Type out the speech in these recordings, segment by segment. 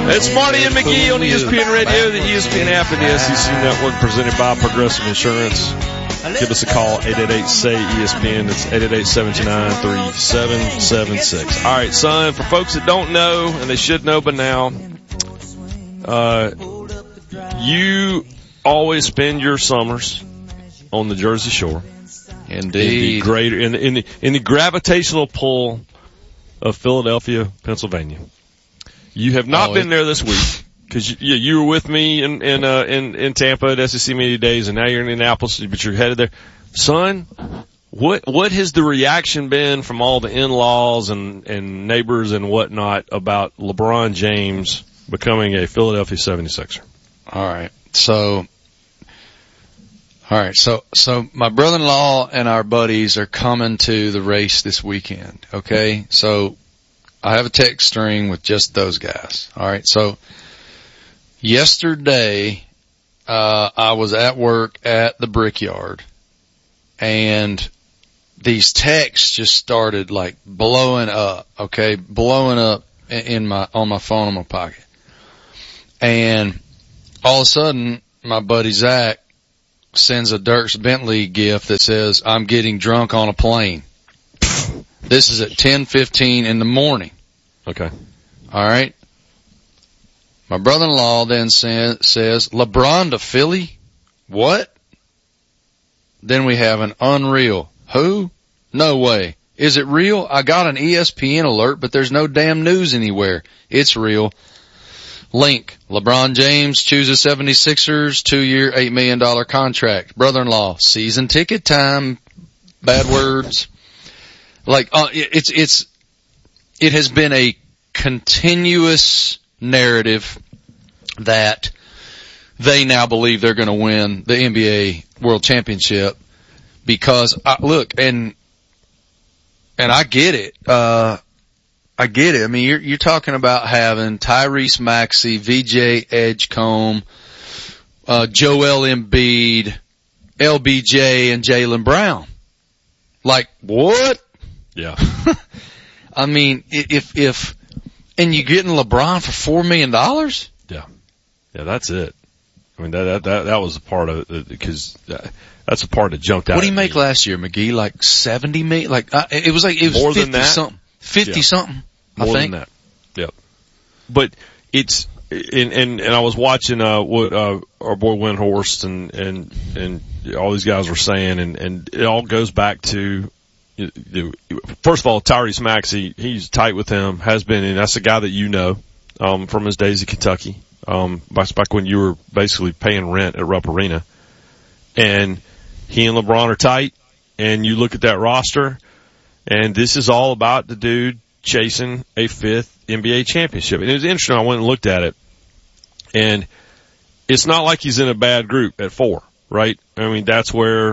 It's Marty and McGee on ESPN Radio, the ESPN app, and the SEC Network, presented by Progressive Insurance. Give us a call, 888-SAY-ESPN. That's 888-729-3776. All right, son, for folks that don't know, and they should know by now, you always spend your summers on the Jersey Shore. Indeed. In the gravitational pull of Philadelphia, Pennsylvania. You have not been there this week because you were with me in Tampa at SEC Media Days, and now you're in Indianapolis, but you're headed there. Son, what has the reaction been from all the in-laws and neighbors and whatnot about LeBron James becoming a Philadelphia 76er? All right. So my brother-in-law and our buddies are coming to the race this weekend. Okay. So I have a text string with just those guys. All right. So yesterday, I was at work at the Brickyard, and these texts just started like blowing up. Okay. Blowing up on my phone in my pocket. And all of a sudden, my buddy Zach sends a Dierks Bentley gift that says, "I'm getting drunk on a plane." This is at 10:15 in the morning. Okay. All right. My brother-in-law then says, "LeBron to Philly? What?" Then we have an unreal. Who? No way. Is it real? I got an ESPN alert, but there's no damn news anywhere. It's real. Link. LeBron James chooses 76ers 2-year, $8 million contract. Brother-in-law. Season ticket time. Bad words. Like, it has been a continuous narrative that they now believe they're going to win the NBA World Championship because, look, and I get it. I get it. I mean, you're talking about having Tyrese Maxey, VJ Edgecombe, Joel Embiid, LBJ, and Jaylen Brown. Like, what? Yeah. I mean, and you're getting LeBron for $4 million? Yeah. Yeah, that's it. I mean, that was a part of it, because that's a part that jumped out. What did he make last year, McGee? Like $70 million? It was more 50 than that? something. 50 something. More than that. Yep. But it's, and I was watching, what, our boy Windhorst and all these guys were saying, and it all goes back to, first of all, Tyrese Maxey, he's tight with him, has been, and that's a guy that you know, from his days at Kentucky, back when you were basically paying rent at Rupp Arena. And he and LeBron are tight, and you look at that roster, and this is all about the dude chasing a 5th NBA championship. And it was interesting. I went and looked at it, and it's not like he's in a bad group at 4, right? I mean, that's where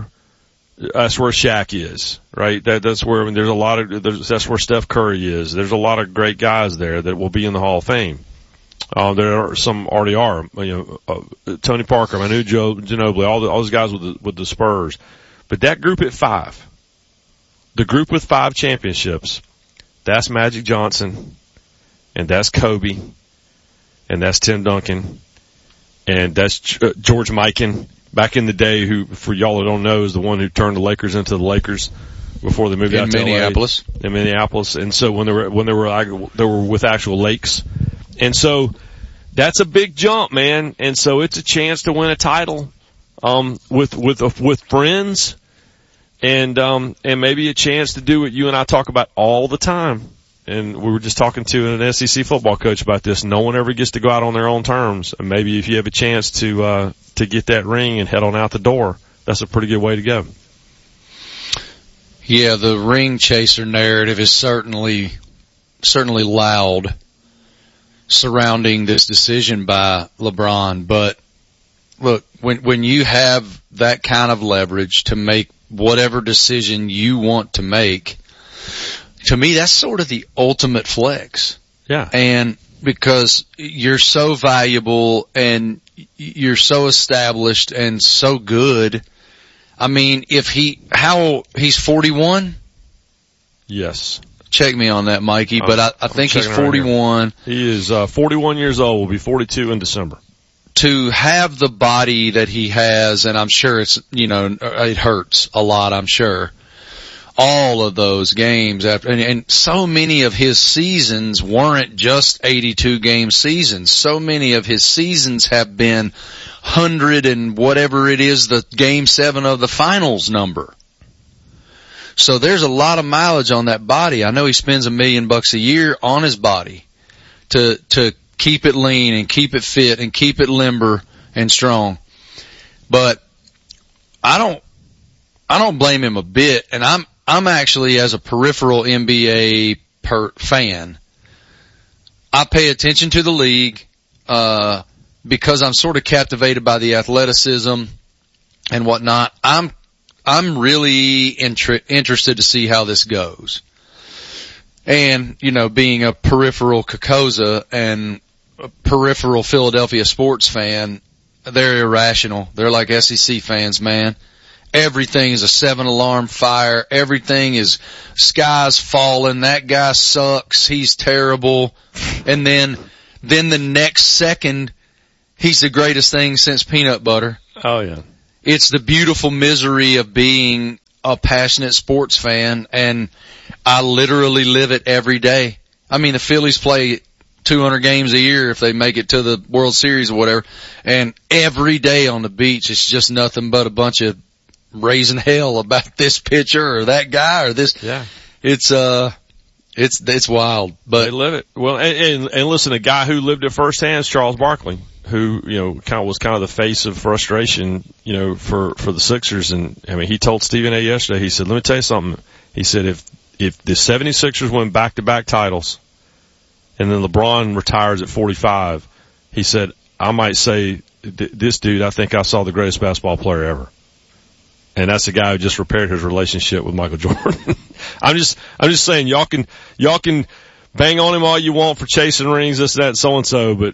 Shaq is, right? That's where, I mean, that's where Steph Curry is. There's a lot of great guys there that will be in the Hall of Fame. There are some already are, Tony Parker, Manu Ginobili, all those guys with the Spurs. But that group at 5, the group with 5 championships, that's Magic Johnson, and that's Kobe, and that's Tim Duncan, and that's George Mikan, back in the day, who, for y'all that don't know, is the one who turned the Lakers into the Lakers before they moved out to Minneapolis. In Minneapolis. And so when they were with actual lakes. And so that's a big jump, man. And so it's a chance to win a title, with friends, and maybe a chance to do what you and I talk about all the time. And we were just talking to an SEC football coach about this. No one ever gets to go out on their own terms. And maybe if you have a chance to get that ring and head on out the door, that's a pretty good way to go. Yeah, the ring chaser narrative is certainly loud surrounding this decision by LeBron. But look, when you have that kind of leverage to make whatever decision you want to make, to me, that's sort of the ultimate flex. Yeah. And because you're so valuable and you're so established and so good. I mean, he's 41? Yes. check me on that, Mikey, but I think he's 41. He is 41 years old, will be 42 in December. To have the body that he has, and I'm sure it's, it hurts a lot, I'm sure. All of those games and so many of his seasons weren't just 82 game seasons. So many of his seasons have been 100 and whatever it is, the game 7 of the finals number. So there's a lot of mileage on that body. I know he spends $1 million a year on his body to keep it lean and keep it fit and keep it limber and strong. But I don't blame him a bit, and I'm actually, as a peripheral NBA fan, I pay attention to the league, because I'm sort of captivated by the athleticism and whatnot. I'm really interested to see how this goes. And, being a peripheral Kokoza and a peripheral Philadelphia sports fan, they're irrational. They're like SEC fans, man. Everything is a 7-alarm fire. Everything is skies falling. That guy sucks. He's terrible. And then the next second, he's the greatest thing since peanut butter. Oh yeah. It's the beautiful misery of being a passionate sports fan, and I literally live it every day. I mean, the Phillies play 200 games a year if they make it to the World Series or whatever, and every day on the beach it's just nothing but a bunch of raising hell about this pitcher or that guy or this. Yeah. It's wild, but they live it. Well, and listen, a guy who lived it firsthand is Charles Barkley, who, was kind of the face of frustration, for the Sixers. And I mean, he told Stephen A. yesterday, he said, let me tell you something. He said, if the 76ers win back-to-back titles and then LeBron retires at 45, he said, I might say, this dude, I think I saw the greatest basketball player ever. And that's the guy who just repaired his relationship with Michael Jordan. I'm just saying, y'all can bang on him all you want for chasing rings, this, that, so and so, but,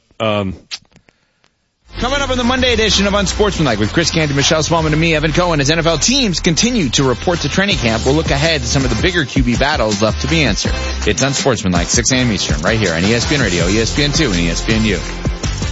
Coming up on the Monday edition of Unsportsmanlike with Chris Canty, Michelle Smallman, and me, Evan Cohen, as NFL teams continue to report to training camp, we'll look ahead to some of the bigger QB battles left to be answered. It's Unsportsmanlike, 6 a.m. Eastern, right here on ESPN Radio, ESPN2, and ESPNU.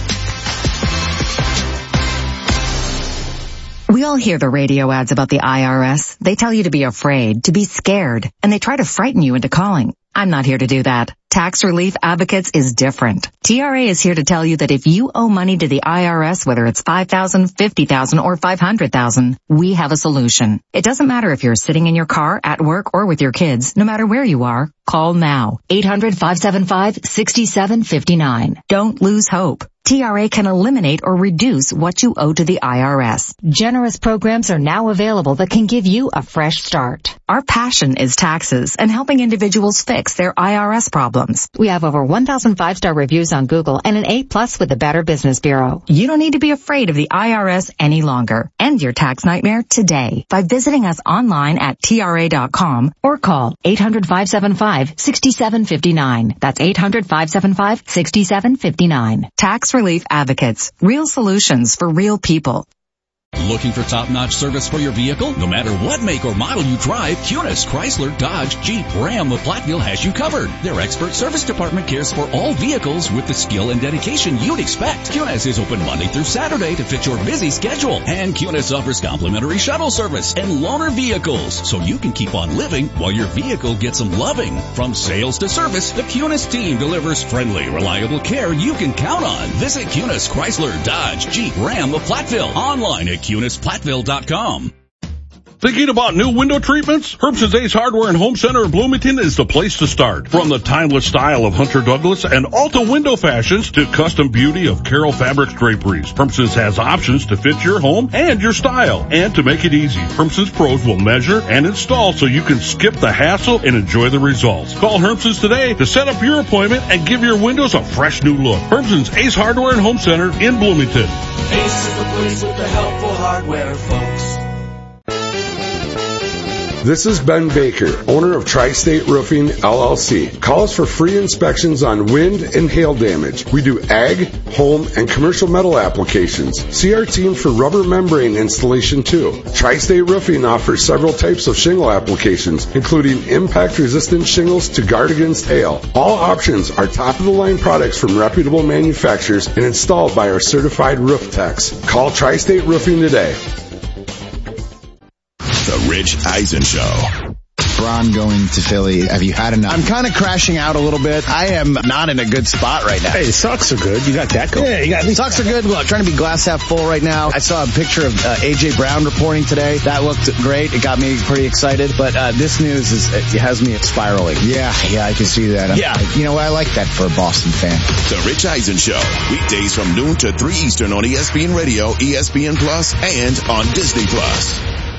We all hear the radio ads about the IRS. They tell you to be afraid, to be scared, and they try to frighten you into calling. I'm not here to do that. Tax Relief Advocates is different. TRA is here to tell you that if you owe money to the IRS, whether it's $5,000, $50,000, or $500,000, we have a solution. It doesn't matter if you're sitting in your car, at work, or with your kids. No matter where you are, call now. 800-575-6759. Don't lose hope. TRA can eliminate or reduce what you owe to the IRS. Generous programs are now available that can give you a fresh start. Our passion is taxes and helping individuals fix their IRS problems. We have over 1,000 5-star reviews on Google and an A+ with the Better Business Bureau. You don't need to be afraid of the IRS any longer. End your tax nightmare today by visiting us online at TRA.com or call 800-575-6759. That's 800-575-6759. Tax Relief Advocates. Real solutions for real people. Looking for top-notch service for your vehicle? No matter what make or model you drive, Kunis, Chrysler, Dodge, Jeep, Ram of Platteville has you covered. Their expert service department cares for all vehicles with the skill and dedication you'd expect. Kunis is open Monday through Saturday to fit your busy schedule. And Kunis offers complimentary shuttle service and loaner vehicles, so you can keep on living while your vehicle gets some loving. From sales to service, the Kunis team delivers friendly, reliable care you can count on. Visit Kunis, Chrysler, Dodge, Jeep, Ram of Platteville online at KunisPlatteville.com. Thinking about new window treatments? Herbson's Ace Hardware and Home Center in Bloomington is the place to start. From the timeless style of Hunter Douglas and Alta window fashions to custom beauty of Carroll Fabrics draperies, Herbson's has options to fit your home and your style. And to make it easy, Herbson's pros will measure and install so you can skip the hassle and enjoy the results. Call Herbson's today to set up your appointment and give your windows a fresh new look. Herbson's Ace Hardware and Home Center in Bloomington. Ace is the place with the helpful hardware, folks. This is Ben Baker, owner of Tri-State Roofing, LLC. Call us for free inspections on wind and hail damage. We do ag, home, and commercial metal applications. See our team for rubber membrane installation too. Tri-State Roofing offers several types of shingle applications, including impact-resistant shingles to guard against hail. All options are top-of-the-line products from reputable manufacturers and installed by our certified roof techs. Call Tri-State Roofing today. The Rich Eisen Show. LeBron going to Philly. Have you had enough? I'm kind of crashing out a little bit. I am not in a good spot right now. Hey, the Sox are good. You got that going. Yeah, you got the Sox are good. Look, trying to be glass half full right now. I saw a picture of A.J. Brown reporting today. That looked great. It got me pretty excited. But this news it has me spiraling. Yeah, I can see that. You know what? I like that for a Boston fan. The Rich Eisen Show. Weekdays from noon to 3 Eastern on ESPN Radio, ESPN Plus, and on Disney Plus.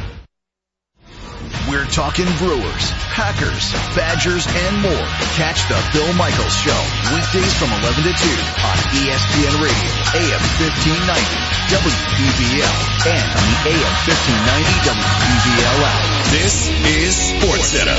We're talking Brewers, Packers, Badgers, and more. Catch the Bill Michaels Show, weekdays from 11 to 2 on ESPN Radio, AM 1590, WPVL, and on the AM 1590 WPVL app. This is SportsCenter.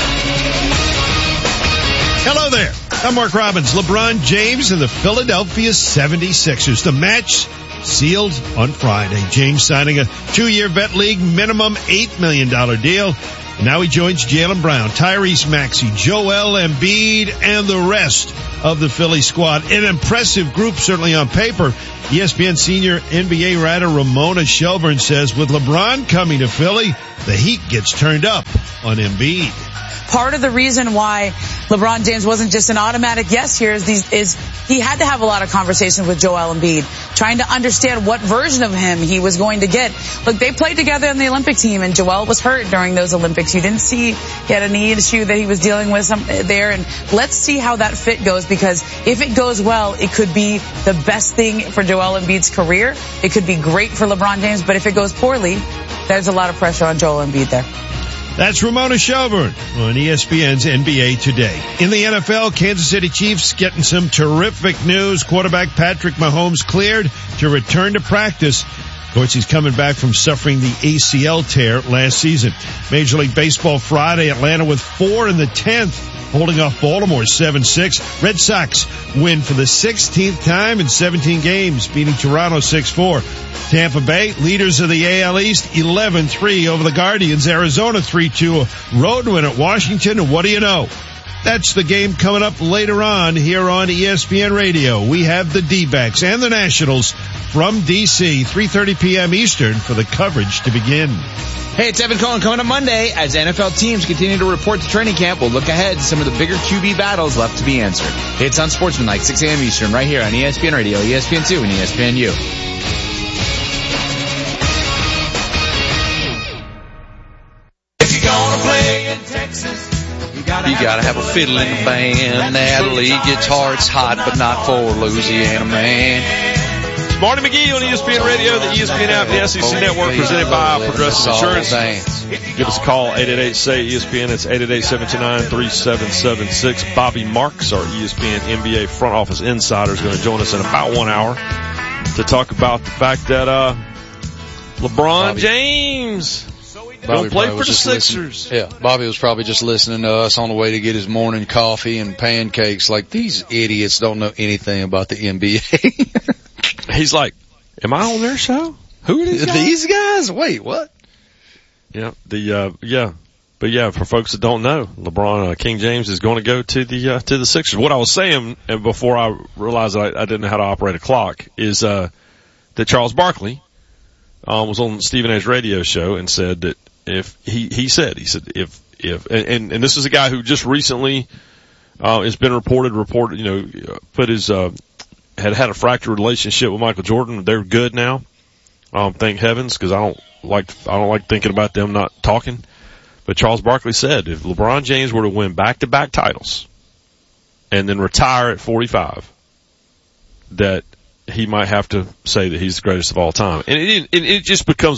Hello there. I'm Mark Robbins. LeBron James and the Philadelphia 76ers. The match sealed on Friday. James signing a 2-year vet league minimum $8 million deal. Now he joins Jaylen Brown, Tyrese Maxey, Joel Embiid, and the rest of the Philly squad. An impressive group, certainly on paper. ESPN senior NBA writer Ramona Shelburne says with LeBron coming to Philly, the heat gets turned up on Embiid. Part of the reason why LeBron James wasn't just an automatic yes here is he had to have a lot of conversations with Joel Embiid, trying to understand what version of him he was going to get. Look, they played together on the Olympic team, and Joel was hurt during those Olympics. You didn't see he had a knee issue that he was dealing with there, and let's see how that fit goes, because if it goes well, it could be the best thing for Joel Embiid's career. It could be great for LeBron James, but if it goes poorly, there's a lot of pressure on Joel Embiid there. That's Ramona Shelburne on ESPN's NBA Today. In the NFL, Kansas City Chiefs getting some terrific news. Quarterback Patrick Mahomes cleared to return to practice. Of course, he's coming back from suffering the ACL tear last season. Major League Baseball Friday, Atlanta with 4 in the 10th, holding off Baltimore 7-6. Red Sox win for the 16th time in 17 games, beating Toronto 6-4. Tampa Bay, leaders of the AL East, 11-3 over the Guardians. Arizona 3-2, road win at Washington. And what do you know? That's the game coming up later on here on ESPN Radio. We have the D-backs and the Nationals from D.C., 3:30 p.m. Eastern for the coverage to begin. Hey, it's Evan Cohen coming up Monday. As NFL teams continue to report to training camp, we'll look ahead to some of the bigger QB battles left to be answered. It's Unsportsmanlike, 6 a.m. Eastern, right here on ESPN Radio, ESPN2, and ESPNU. You gotta have a fiddle in the band. Natalie gets hearts hot, but not for Louisiana man. It's Marty McGee on ESPN Radio, the ESPN app, the SEC Network, presented by Progressive Insurance. Give us a call, 888-SAY-ESPN. It's 888-729-3776. Bobby Marks, our ESPN NBA front office insider, is going to join us in about 1 hour to talk about the fact that LeBron James don't play for the Sixers. Bobby was probably just listening to us on the way to get his morning coffee and pancakes, like these idiots don't know anything about the NBA. He's like, am I on their show? Who are these guys? These guys? Wait, what? Yeah, but for folks that don't know, LeBron, King James is going to go to the Sixers. What I was saying, and before I realized that I didn't know how to operate a clock, is, that Charles Barkley, was on Stephen A's radio show and said that if he said if this is a guy who just recently, has been reported, put his, had a fractured relationship with Michael Jordan. They're good now. Thank heavens, cause I don't like thinking about them not talking. But Charles Barkley said if LeBron James were to win back-to-back titles and then retire at 45, that he might have to say that he's the greatest of all time. And it just becomes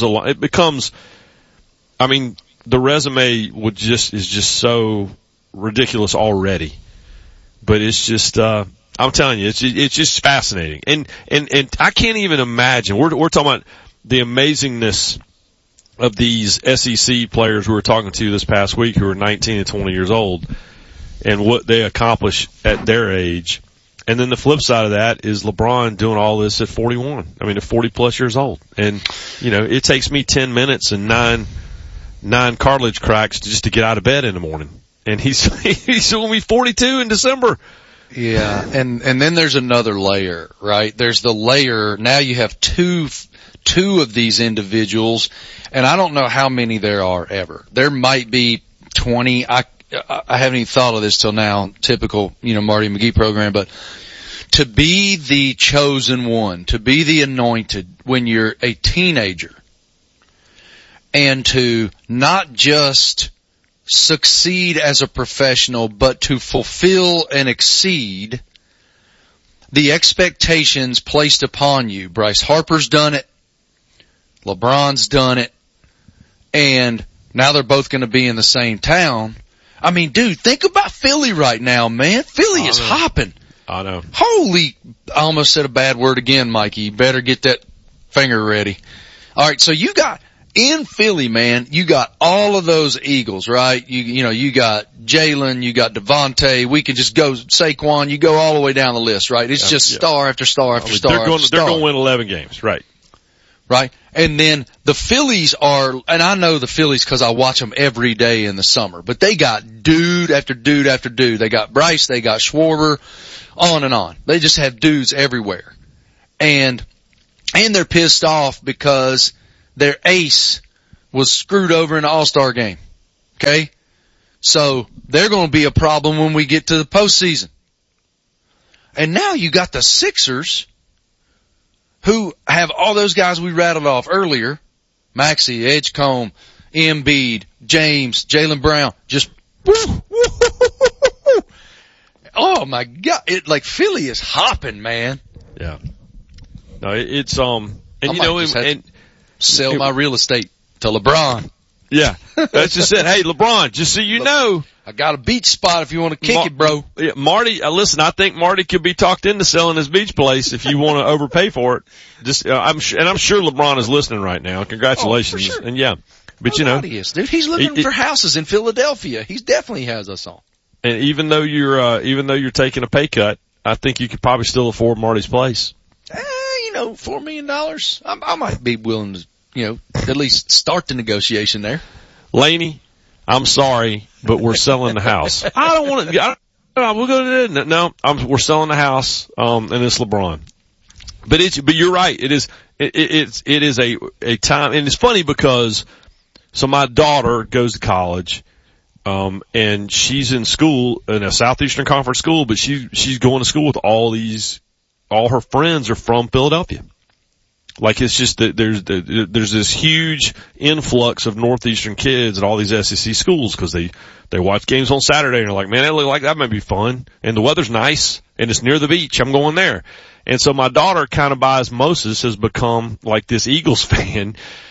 the resume is just so ridiculous already. But it's just, I'm telling you, it's just fascinating. And I can't even imagine. We're talking about the amazingness of these SEC players who we're talking to this past week who are 19 and 20 years old and what they accomplish at their age. And then the flip side of that is LeBron doing all this at 41. I mean, at 40 plus years old. And, you know, it takes me 10 minutes and nine cartilage cracks just to get out of bed in the morning. And he's going to be 42 in December. Yeah. And then there's another layer, right? There's the layer. Now you have two of these individuals, and I don't know how many there are ever. There might be 20. I haven't even thought of this till now. Typical, you know, Marty McGee program, but to be the chosen one, to be the anointed when you're a teenager, and to not just succeed as a professional, but to fulfill and exceed the expectations placed upon you. Bryce Harper's done it. LeBron's done it. And now they're both going to be in the same town. I mean, dude, think about Philly right now, man. Philly is hopping. I know. Holy, I almost said a bad word again, Mikey. You better get that finger ready. All right, so you got, in Philly, man, you got all of those Eagles, right? You know, you got Jalen, you got Devontae. We can just go Saquon. You go all the way down the list, right? It's just star after star after star. They're going to win 11 games, right? Right? And then the Phillies are, and I know the Phillies because I watch them every day in the summer, but they got dude after dude after dude. They got Bryce, they got Schwarber, on and on. They just have dudes everywhere. And they're pissed off because their ace was screwed over in the All-Star game. Okay? So they're going to be a problem when we get to the postseason. And now you got the Sixers, who have all those guys we rattled off earlier, Maxey, Edgecombe, Embiid, James, Jaylen Brown, just, oh my God, like Philly is hopping, man. Yeah. No, it's, and you know, and sell my real estate to LeBron. Yeah. That's just it. Hey, LeBron, just so you know, I got a beach spot if you want to kick it, bro. Yeah, Marty, listen, I think Marty could be talked into selling his beach place if you want to overpay for it. Just, I'm sure LeBron is listening right now. Congratulations. Oh, for sure. And yeah, but you know, he is, dude. He's looking for houses in Philadelphia. He definitely has us on. And even though you're taking a pay cut, I think you could probably still afford Marty's place. You know, $4 million. I might be willing to, you know, at least start the negotiation there. Laney, I'm sorry, but we're selling the house. I don't want to. We'll go to no. We're selling the house, and it's LeBron. But you're right. It is a time, and it's funny because so my daughter goes to college, and she's in school in a Southeastern Conference school, but she's going to school with all her friends are from Philadelphia. Like it's just that there's this huge influx of Northeastern kids at all these SEC schools because they watch games on Saturday and they're like, man, that look like that might be fun. And the weather's nice and it's near the beach. I'm going there. And so my daughter kind of by osmosis has become like this Eagles fan.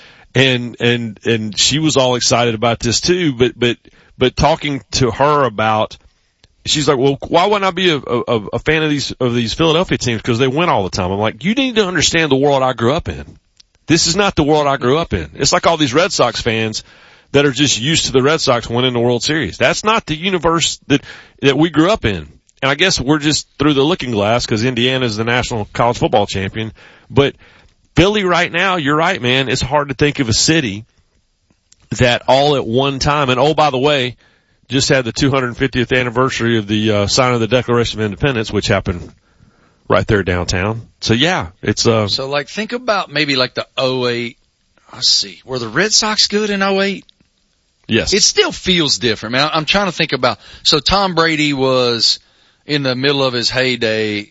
And she was all excited about this too. But talking to her about, she's like, well, why wouldn't I be a fan of these Philadelphia teams? Because they win all the time. I'm like, you need to understand the world I grew up in. This is not the world I grew up in. It's like all these Red Sox fans that are just used to the Red Sox winning the World Series. That's not the universe that we grew up in. And I guess we're just through the looking glass because Indiana is the national college football champion. But Philly right now, you're right, man. It's hard to think of a city that all at one time, and oh, by the way, just had the 250th anniversary of the signing of the Declaration of Independence, which happened right there downtown. So yeah, it's So like think about maybe like the 08. Let's see. Were the Red Sox good in 08? Yes. It still feels different, man. I'm trying to think about, so Tom Brady was in the middle of his heyday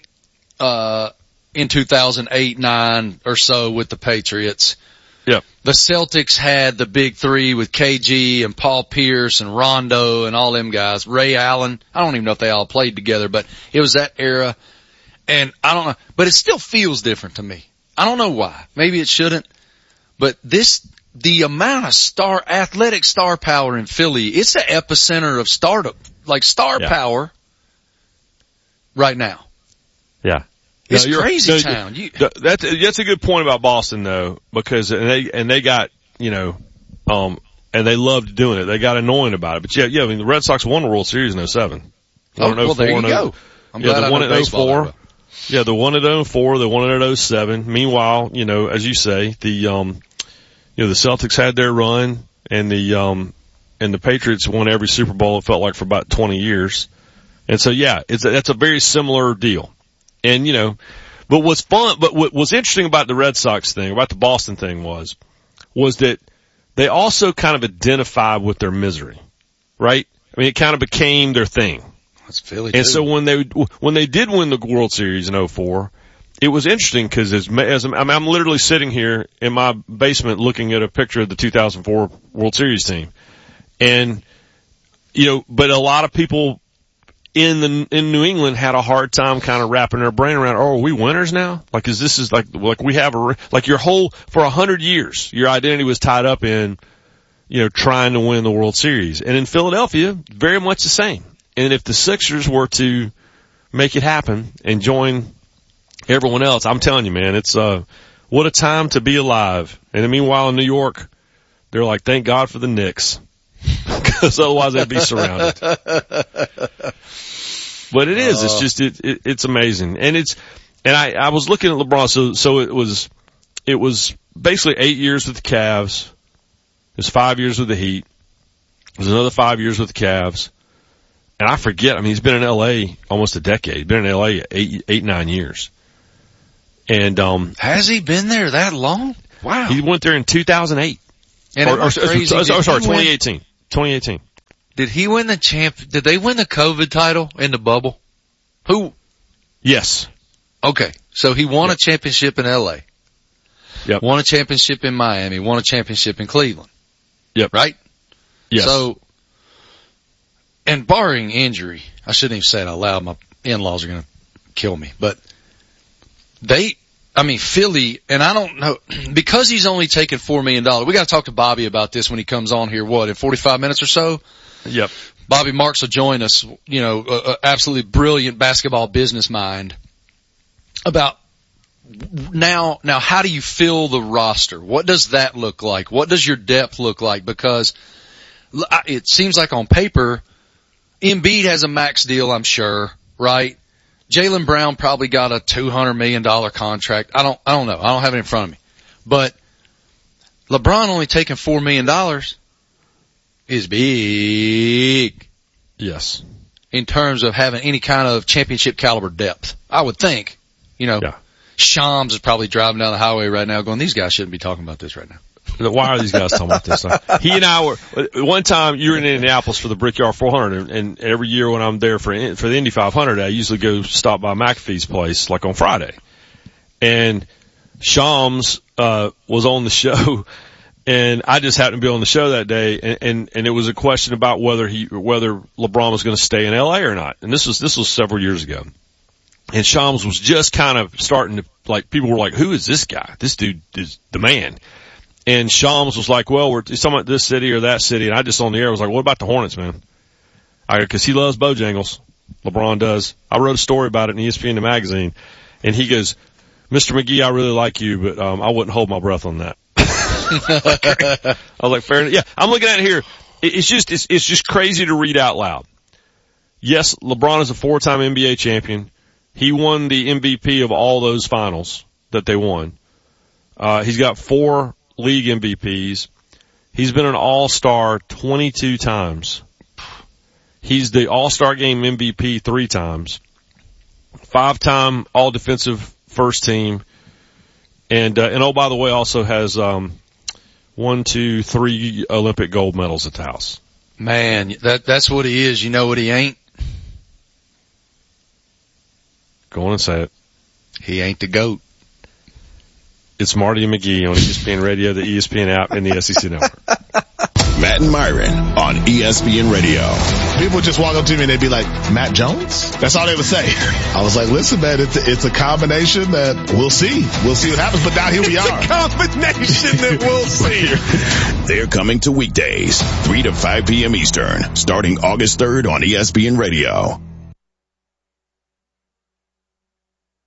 in 2008-9 or so with the Patriots. Yeah. The Celtics had the big three with KG and Paul Pierce and Rondo and all them guys. Ray Allen. I don't even know if they all played together, but it was that era. And I don't know, but it still feels different to me. I don't know why. Maybe it shouldn't. But the amount of athletic star power in Philly, it's the epicenter of startup, like star power right now. Yeah. It's crazy town. That's a good point about Boston though, because they got, you know, And they loved doing it. They got annoying about it. But yeah, I mean, the Red Sox won the World Series in 07. Well, there you go. I'm glad they I won know it baseball 04. that well. Yeah, they won it in 04. They won it in 07. Meanwhile, as you say, the Celtics had their run, and the Patriots won every Super Bowl, it felt like, for about 20 years. And so, yeah, that's a very similar deal. And, but what was interesting about the Red Sox thing, about the Boston thing was that they also kind of identified with their misery, right? I mean, it kind of became their thing. That's Philly and too. so when they did win the World Series in 04, it was interesting because I'm literally sitting here in my basement looking at a picture of the 2004 World Series team. And, but a lot of people in New England had a hard time kind of wrapping their brain around, are we winners now? Like, we have your whole, for 100 years, your identity was tied up in, trying to win the World Series. And in Philadelphia, very much the same. And if the Sixers were to make it happen and join everyone else, I'm telling you, man, it's, what a time to be alive. And meanwhile in New York, they're like, thank God for the Knicks. Because otherwise they'd be surrounded. But it is, it's just, it's amazing. And I was looking at LeBron, so it was basically 8 years with the Cavs. It was 5 years with the Heat. It was another 5 years with the Cavs. And I forget, I mean, he's been in LA almost a decade. He's been in LA 9 years. And, has he been there that long? Wow. He went there in 2008. And sorry, 2018. 2018. Did he win the did they win the COVID title in the bubble? Who? Yes. Okay. So he won a championship in LA. Yep. Won a championship in Miami. Won a championship in Cleveland. Yep. Right? Yes. So, and barring injury, I shouldn't even say it out loud. My in-laws are going to kill me, but Philly, and I don't know, because he's only taken $4 million, we got to talk to Bobby about this when he comes on here, in 45 minutes or so? Yep. Bobby Marks will join us, absolutely brilliant basketball business mind about now how do you fill the roster? What does that look like? What does your depth look like? Because it seems like on paper, Embiid has a max deal, I'm sure, right? Jaylen Brown probably got a $200 million contract. I don't know. I don't have it in front of me. But LeBron only taking $4 million is big. Yes. In terms of having any kind of championship caliber depth, I would think. Yeah. Shams is probably driving down the highway right now going, these guys shouldn't be talking about this right now. Why are these guys talking about this stuff? He and I were, one time you were in Indianapolis for the Brickyard 400, and every year when I'm there for the Indy 500, I usually go stop by McAfee's place, like on Friday. And Shams, was on the show, and I just happened to be on the show that day, and it was a question about whether LeBron was going to stay in LA or not. And this was several years ago. And Shams was just kind of starting to, people were like, who is this guy? This dude is the man. And Shams was like, well, we're talking about this city or that city. And I just on the air was like, what about the Hornets, man? Cause he loves Bojangles. LeBron does. I wrote a story about it in ESPN magazine. And he goes, Mr. McGee, I really like you, but, I wouldn't hold my breath on that. I was like, fair enough. Yeah, I'm looking at it here. It's just crazy to read out loud. Yes, LeBron is a 4-time NBA champion. He won the MVP of all those finals that they won. He's got 4 league MVPs. He's been an all-star 22 times. He's the all-star game MVP 3 times. 5-time all-defensive first team. And oh, by the way, also has, 1, 2, 3 Olympic gold medals at the house. Man, that's what he is. You know what he ain't? Go on and say it. He ain't the GOAT. It's Marty McGee on ESPN Radio, the ESPN app, and the SEC Network. Matt and Myron on ESPN Radio. People just walk up to me and they'd be like, Matt Jones? That's all they would say. I was like, listen, man, it's a combination that we'll see. We'll see what happens, but now here we are. It's a combination that we'll see. They're coming to weekdays, 3 to 5 p.m. Eastern, starting August 3rd on ESPN Radio.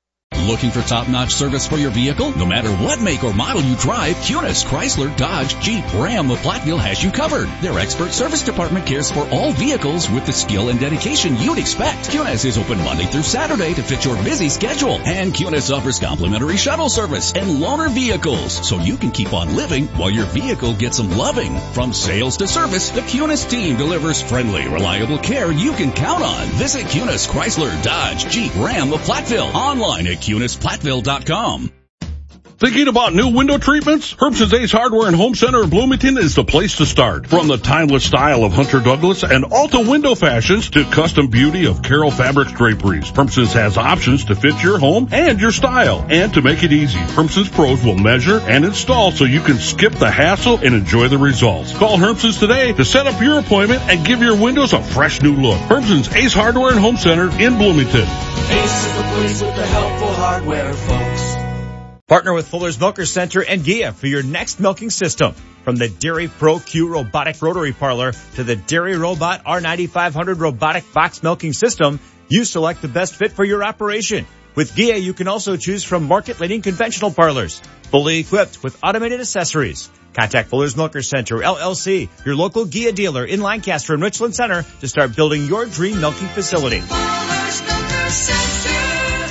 Looking for top-notch service for your vehicle? No matter what make or model you drive, Kunis, Chrysler, Dodge, Jeep, Ram, of Platteville has you covered. Their expert service department cares for all vehicles with the skill and dedication you'd expect. Kunis is open Monday through Saturday to fit your busy schedule. And Kunis offers complimentary shuttle service and loaner vehicles, so you can keep on living while your vehicle gets some loving. From sales to service, the Kunis team delivers friendly, reliable care you can count on. Visit Kunis, Chrysler, Dodge, Jeep, Ram of Platteville. Online at KunisPlatteville.com. Thinking about new window treatments? Herbst's Ace Hardware and Home Center in Bloomington is the place to start. From the timeless style of Hunter Douglas and Alta window fashions to custom beauty of Carroll Fabrics draperies, Herbst's has options to fit your home and your style. And to make it easy, Herbst's pros will measure and install so you can skip the hassle and enjoy the results. Call Herbst's today to set up your appointment and give your windows a fresh new look. Herbst's Ace Hardware and Home Center in Bloomington. Ace is the place with the helpful hardware, folks. Partner with Fuller's Milker Center and Gia for your next milking system. From the Dairy Pro Q robotic rotary parlor to the Dairy Robot R9500 robotic box milking system, you select the best fit for your operation. With Gia, you can also choose from market-leading conventional parlors, fully equipped with automated accessories. Contact Fuller's Milker Center, LLC, your local Gia dealer in Lancaster and Richland Center to start building your dream milking facility. Fuller's Milker Center.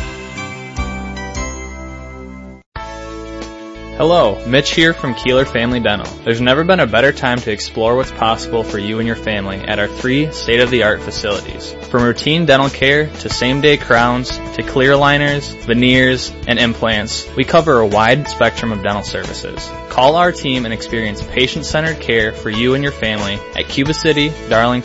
Hello, Mitch here from Keeler Family Dental. There's never been a better time to explore what's possible for you and your family at our 3 state-of-the-art facilities. From routine dental care to same-day crowns to clear aligners, veneers, and implants, we cover a wide spectrum of dental services. Call our team and experience patient-centered care for you and your family at Cuba City, Darlington,